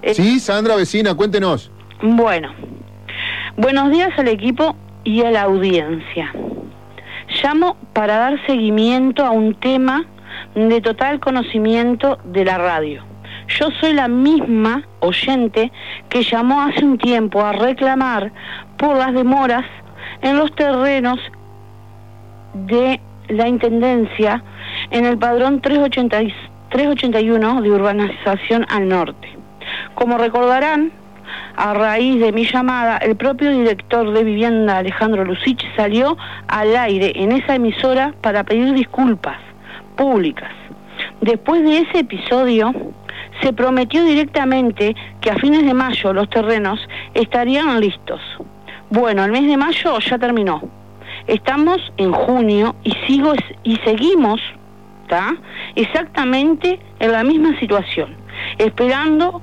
Sí, Sandra, vecina, cuéntenos. Bueno, buenos días al equipo y a la audiencia. Llamo para dar seguimiento a un tema de total conocimiento de la radio. Yo soy la misma oyente que llamó hace un tiempo a reclamar por las demoras en los terrenos de la Intendencia en el padrón 381 de urbanización al norte. Como recordarán, a raíz de mi llamada, el propio director de vivienda, Alejandro Lucich, salió al aire en esa emisora para pedir disculpas públicas. Después de ese episodio, se prometió directamente que a fines de mayo los terrenos estarían listos. Bueno, el mes de mayo ya terminó. Estamos en junio y seguimos, ¿tá?, exactamente en la misma situación, esperando,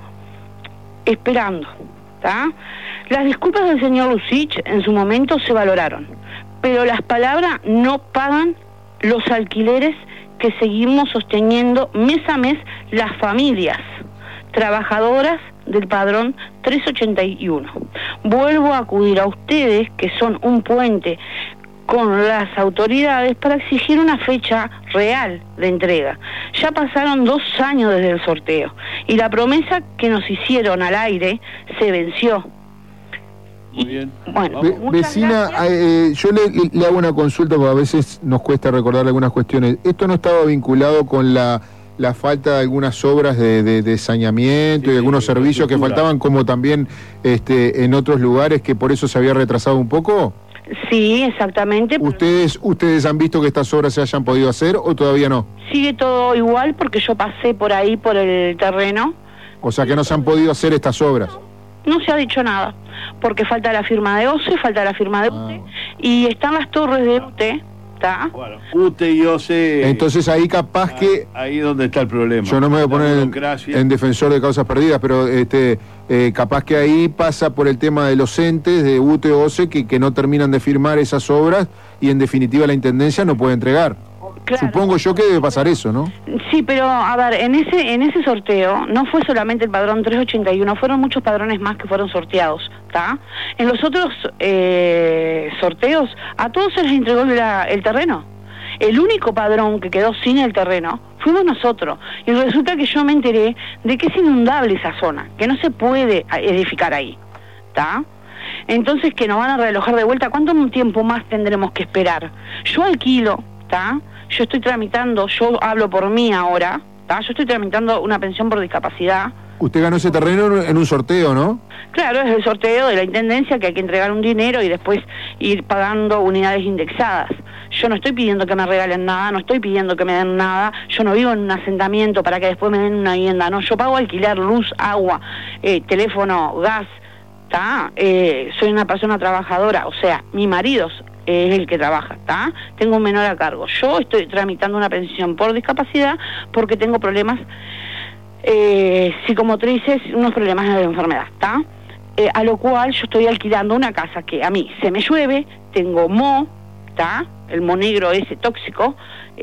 ¿tá? Las disculpas del señor Lucich en su momento se valoraron, pero las palabras no pagan los alquileres que seguimos sosteniendo mes a mes las familias trabajadoras del padrón 381. Vuelvo a acudir a ustedes, que son un puente con las autoridades, para exigir una fecha real de entrega. Ya pasaron 2 años desde el sorteo y la promesa que nos hicieron al aire se venció. Muy bien. Bueno, vecina, yo le hago una consulta porque a veces nos cuesta recordar algunas cuestiones. ¿Esto no estaba vinculado con la falta de algunas obras de saneamiento y algunos servicios que faltaban, como también en otros lugares, que por eso se había retrasado un poco? Sí, exactamente. ¿Ustedes han visto que estas obras se hayan podido hacer o todavía no? Sigue todo igual porque yo pasé por ahí, por el terreno. O sea que no se han podido hacer estas obras. No se ha dicho nada, porque falta la firma de OCE, falta la firma de UTE, y están las torres de UTE, ¿está? Bueno, UTE y OCE... Entonces ahí capaz que... Ahí es donde está el problema. Yo no me voy a poner en defensor de causas perdidas, pero capaz que ahí pasa por el tema de los entes de UTE o OCE que no terminan de firmar esas obras y en definitiva la Intendencia no puede entregar. Claro. Supongo yo que debe pasar eso, ¿no? Sí, pero a ver, en ese sorteo no fue solamente el padrón 381, fueron muchos padrones más que fueron sorteados, ¿está? En los otros sorteos a todos se les entregó el terreno. El único padrón que quedó sin el terreno fuimos nosotros. Y resulta que yo me enteré de que es inundable esa zona, que no se puede edificar ahí, ¿está? Entonces, que nos van a realojar de vuelta. ¿Cuánto tiempo más tendremos que esperar? Yo alquilo, ¿está? Yo estoy tramitando, yo hablo por mí ahora, ¿tá? Yo estoy tramitando una pensión por discapacidad. Usted ganó ese terreno en un sorteo, ¿no? Claro, es el sorteo de la Intendencia, que hay que entregar un dinero y después ir pagando unidades indexadas. Yo no estoy pidiendo que me regalen nada, no estoy pidiendo que me den nada, yo no vivo en un asentamiento para que después me den una vivienda, no, yo pago alquiler, luz, agua, teléfono, gas, ¿tá? Soy una persona trabajadora, o sea, mi marido es el que trabaja, ¿está? Tengo un menor a cargo. Yo estoy tramitando una pensión por discapacidad porque tengo problemas psicomotrices, unos problemas de enfermedad, ¿está? A lo cual yo estoy alquilando una casa que a mí se me llueve, tengo moho, ¿está? El moho negro ese tóxico,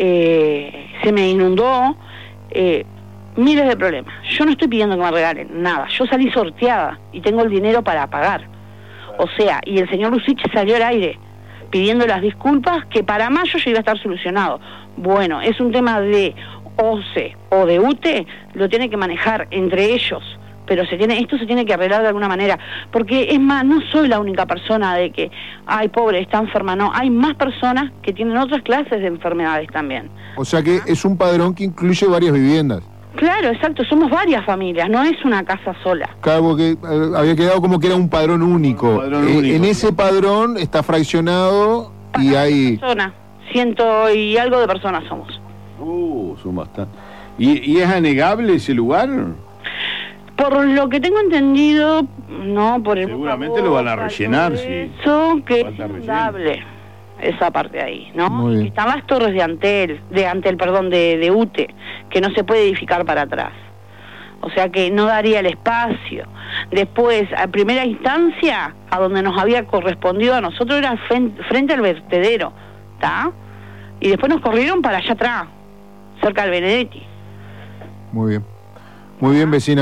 se me inundó, miles de problemas. Yo no estoy pidiendo que me regalen nada, yo salí sorteada y tengo el dinero para pagar. O sea, y el señor Lucich salió al aire pidiendo las disculpas, que para mayo ya iba a estar solucionado. Bueno, es un tema de OCE o de UTE, lo tiene que manejar entre ellos, pero esto se tiene que arreglar de alguna manera, porque es más, no soy la única persona de que, ay, pobre, está enferma, no, hay más personas que tienen otras clases de enfermedades también. O sea que es un padrón que incluye varias viviendas. Claro, exacto, somos varias familias, no es una casa sola. Claro, porque había quedado como que era un padrón único. En ese padrón está fraccionado y hay... Personas, 100 y algo de personas somos. Son bastantes. ¿Y es anegable ese lugar? Por lo que tengo entendido, no, por el... Seguramente lo van a rellenar, sí. Eso, que es inundable, esa parte ahí, ¿no? Y están las torres de Antel, de UTE, que no se puede edificar para atrás. O sea que no daría el espacio. Después, a primera instancia, a donde nos había correspondido a nosotros era frente al vertedero, ¿está? Y después nos corrieron para allá atrás, cerca del Benedetti. Muy bien. Muy bien, vecina.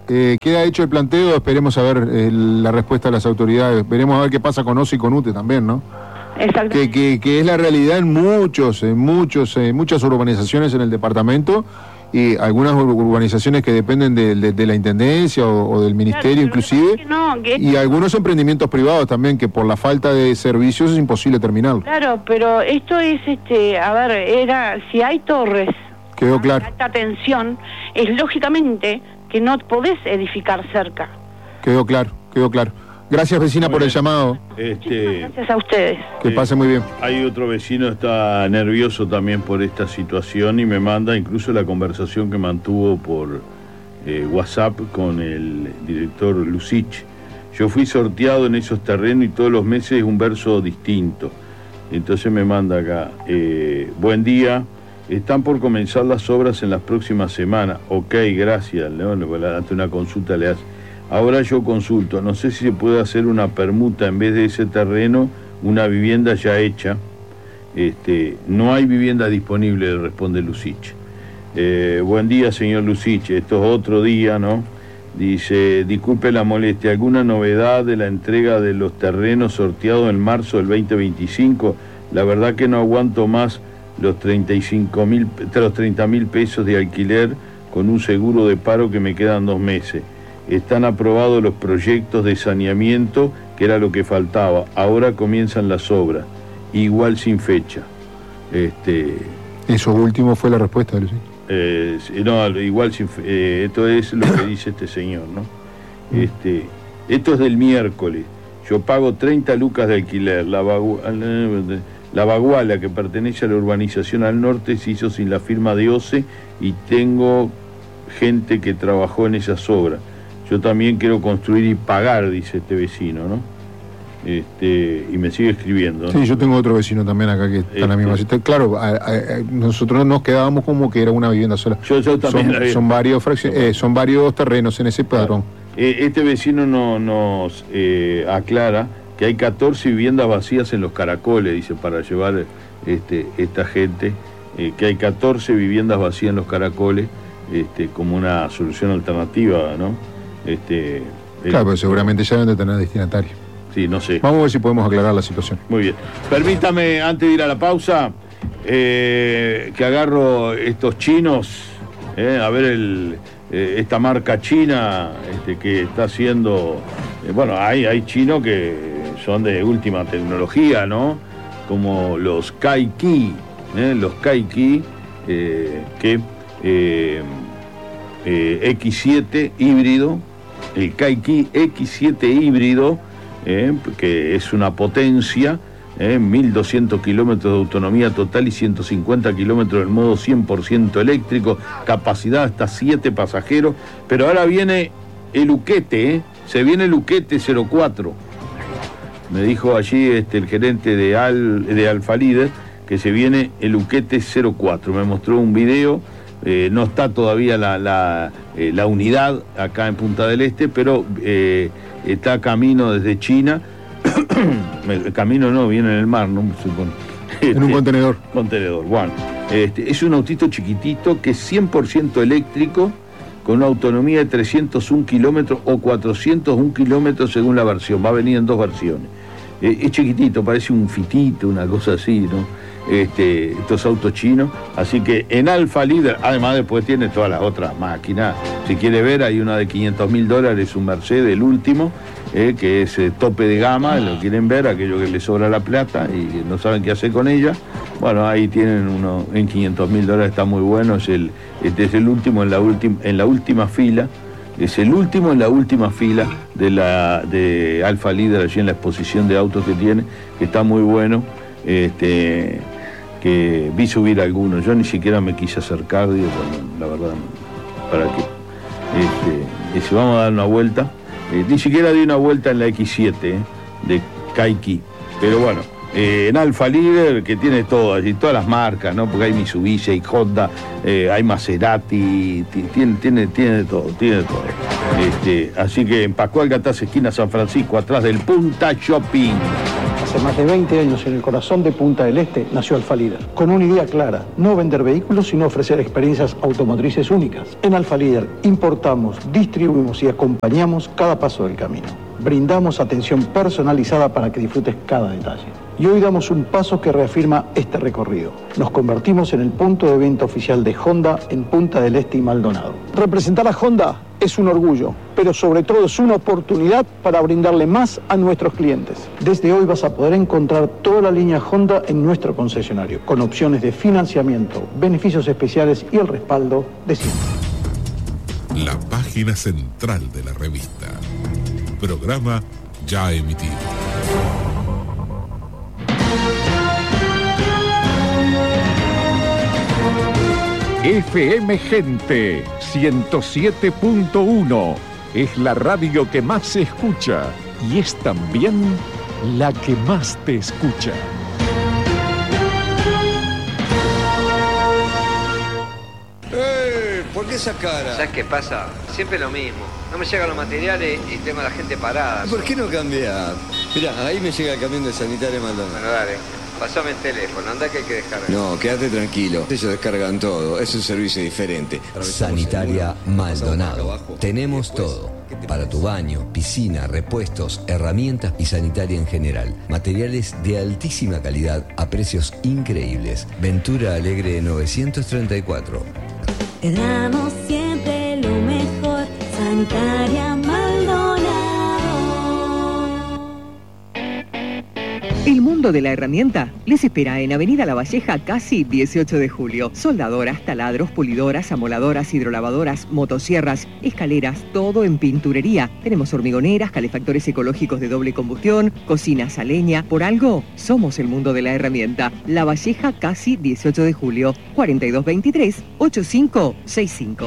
queda hecho el planteo, esperemos a ver la respuesta de las autoridades, veremos a ver qué pasa con OSI y con UTE también, ¿no? Exacto. Que es la realidad en muchas urbanizaciones en el departamento, y algunas urbanizaciones que dependen de la intendencia o del ministerio, claro, inclusive, y algunos emprendimientos privados también, que por la falta de servicios es imposible terminarlo. Claro, pero esto es, a ver, si hay torres, quedó claro, alta tensión, es lógicamente que no podés edificar cerca. Quedó claro. Gracias, vecina, por el llamado. Gracias a ustedes. Que pase muy bien. Hay otro vecino que está nervioso también por esta situación y me manda incluso la conversación que mantuvo por WhatsApp con el director Lucich. Yo fui sorteado en esos terrenos y todos los meses un verso distinto. Entonces me manda acá, buen día, están por comenzar las obras en las próximas semanas. Ok, gracias, ¿no? Ante una consulta le hace. Ahora yo consulto, no sé si se puede hacer una permuta en vez de ese terreno, una vivienda ya hecha. No hay vivienda disponible, responde Lucich. Buen día, señor Lucich, esto es otro día, ¿no? Dice, disculpe la molestia, ¿alguna novedad de la entrega de los terrenos sorteados en marzo del 2025? La verdad que no aguanto más los 30.000 pesos de alquiler con un seguro de paro que me quedan 2 meses. Están aprobados los proyectos de saneamiento, que era lo que faltaba. Ahora comienzan las obras, igual sin fecha. Eso último fue la respuesta, Lucy. No, igual sin fecha. Esto es lo que dice este señor, ¿no? Esto es del miércoles. Yo pago 30 lucas de alquiler. La Baguala, que pertenece a la urbanización al norte, se hizo sin la firma de OCE y tengo gente que trabajó en esas obras. Yo también quiero construir y pagar, dice este vecino, ¿no? Y me sigue escribiendo, ¿no? Sí, yo tengo otro vecino también acá que está en la misma situación. Claro, nosotros nos quedábamos como que era una vivienda sola. Yo también son varios terrenos en ese padrón. Este vecino nos aclara que hay 14 viviendas vacías en Los Caracoles, dice, para llevar esta gente, que hay 14 viviendas vacías en Los Caracoles, como una solución alternativa, ¿no? Claro, pero seguramente ya deben de tener destinatario. Sí, no sé. Vamos a ver si podemos aclarar la situación. Muy bien. Permítame, antes de ir a la pausa, que agarro estos chinos, a ver esta marca china que está haciendo... bueno, hay chinos que son de última tecnología, ¿no? Como los Kaiki, que X7 híbrido, el Kaiki X7 híbrido, que es una potencia, 1.200 kilómetros de autonomía total y 150 kilómetros en modo 100% eléctrico, capacidad hasta 7 pasajeros, pero ahora viene el Uquete, se viene el Uquete 04. Me dijo allí el gerente de Alfa Líder que se viene el Uquete 04, me mostró un video. No está todavía la unidad acá en Punta del Este, pero está camino desde China. El camino no, viene en el mar, ¿no? En un contenedor. Bueno, es un autito chiquitito que es 100% eléctrico, con una autonomía de 301 kilómetros o 401 kilómetros según la versión. Va a venir en 2 versiones. Es chiquitito, parece un fitito, una cosa así, ¿no? Estos autos chinos, así que en Alfa Líder, además después tiene todas las otras máquinas. Si quiere ver, hay una de $500.000, un Mercedes, el último, que es tope de gama, lo quieren ver, aquello que les sobra la plata y no saben qué hacer con ella. Bueno, ahí tienen uno en $500.000, está muy bueno, es el último en la última fila. Es el último en la última fila de Alfa Líder, allí en la exposición de autos que tiene, que está muy bueno. Que vi subir algunos, yo ni siquiera me quise acercar, digo, bueno, la verdad, ¿para qué? Si vamos a dar una vuelta, ni siquiera di una vuelta en la X7 de Kaiki, pero bueno, en Alfa Líder, que tiene todo allí, todas las marcas, ¿no? Porque hay Mitsubishi, hay Honda, hay Maserati, tiene de todo, así que en Pascual Gataz, esquina San Francisco, atrás del Punta Shopping. Hace más de 20 años, en el corazón de Punta del Este, nació Alfa Líder, con una idea clara: no vender vehículos, sino ofrecer experiencias automotrices únicas. En Alfa Líder importamos, distribuimos y acompañamos cada paso del camino. Brindamos atención personalizada para que disfrutes cada detalle. Y hoy damos un paso que reafirma este recorrido. Nos convertimos en el punto de venta oficial de Honda en Punta del Este y Maldonado. Representar a Honda es un orgullo, pero sobre todo es una oportunidad para brindarle más a nuestros clientes. Desde hoy vas a poder encontrar toda la línea Honda en nuestro concesionario, con opciones de financiamiento, beneficios especiales y el respaldo de siempre. La página central de la revista. Programa ya emitido. FM Gente 107.1 es la radio que más se escucha y es también la que más te escucha. ¿Por qué esa cara? ¿Sabes qué pasa? Siempre lo mismo. No me llegan los materiales y tengo a la gente parada. ¿Por qué no cambiar? Mirá, ahí me llega el camión de Sanitaria Maldonado. Bueno, dale. Pasame el teléfono, anda que hay que descargar. No, quédate tranquilo. Ellos descargan todo. Es un servicio diferente. Sanitaria Maldonado. Tenemos todo. Para tu baño, piscina, repuestos, herramientas y sanitaria en general. Materiales de altísima calidad a precios increíbles. Ventura Alegre 934. Te damos siempre lo mejor. Sanitaria Maldonado. El mundo de la herramienta les espera en Avenida La Valleja, casi 18 de julio. Soldadoras, taladros, pulidoras, amoladoras, hidrolavadoras, motosierras, escaleras, todo en pinturería. Tenemos hormigoneras, calefactores ecológicos de doble combustión, cocinas a leña. Por algo, somos el mundo de la herramienta. La Valleja, casi 18 de julio, 4223-8565.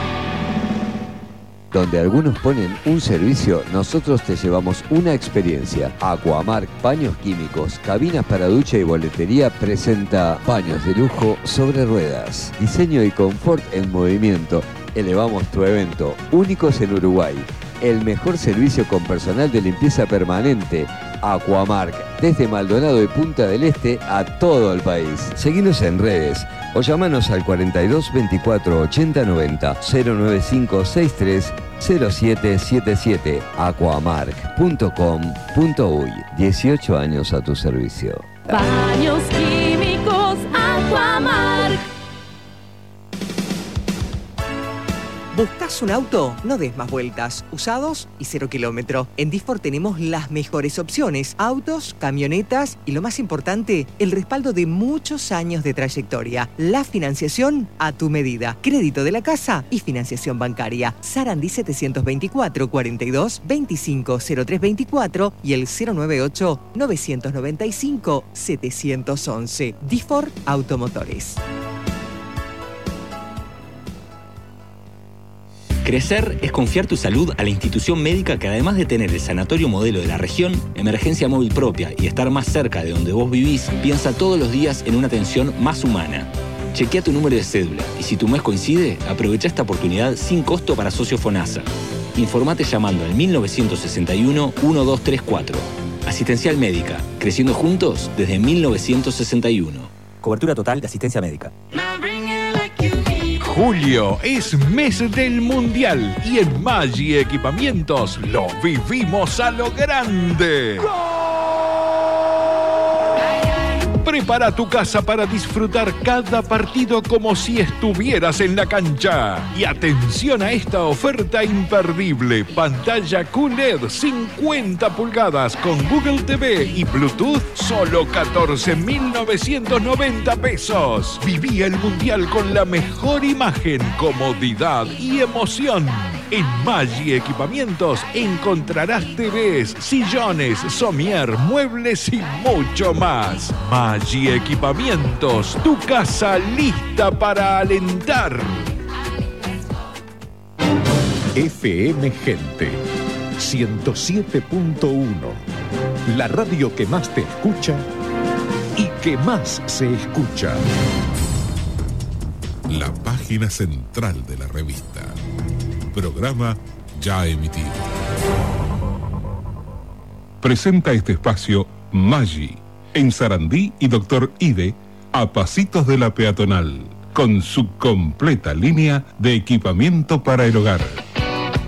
Donde algunos ponen un servicio, nosotros te llevamos una experiencia. Aquamark Paños Químicos, cabinas para ducha y boletería presenta paños de lujo sobre ruedas. Diseño y confort en movimiento. Elevamos tu evento, únicos en Uruguay. El mejor servicio con personal de limpieza permanente. Aquamark, desde Maldonado y Punta del Este a todo el país. Seguinos en redes o llamanos al 42 24 80 90 095 63 0777 aquamark.com.uy. 18 años a tu servicio. Baños Químicos Aquamark. ¿Buscas un auto? No des más vueltas. Usados y 0 kilómetro. En Disfor tenemos las mejores opciones. Autos, camionetas y lo más importante, el respaldo de muchos años de trayectoria. La financiación a tu medida. Crédito de la casa y financiación bancaria. Sarandí 724 42 25 0324 y el 098 995 711. Disfor Automotores. Crecer es confiar tu salud a la institución médica que, además de tener el sanatorio modelo de la región, emergencia móvil propia y estar más cerca de donde vos vivís, piensa todos los días en una atención más humana. Chequea tu número de cédula y si tu mes coincide, aprovecha esta oportunidad sin costo para socio FONASA. Informate llamando al 1961-1234. Asistencial médica, creciendo juntos desde 1961. Cobertura total de asistencia médica. Julio es mes del Mundial y en Maggi Equipamientos lo vivimos a lo grande. Prepara tu casa para disfrutar cada partido como si estuvieras en la cancha. Y atención a esta oferta imperdible. Pantalla QLED 50 pulgadas con Google TV y Bluetooth, solo 14.990 pesos. Viví el Mundial con la mejor imagen, comodidad y emoción. En Maggi Equipamientos encontrarás TVs, sillones, somier, muebles y mucho más. Maggi Equipamientos, tu casa lista para alentar. FM Gente 107.1, la radio que más te escucha y que más se escucha. La página central de la revista. Programa ya emitido. Presenta este espacio Maggi, en Sarandí y Doctor Ide, a pasitos de la peatonal, con su completa línea de equipamiento para el hogar.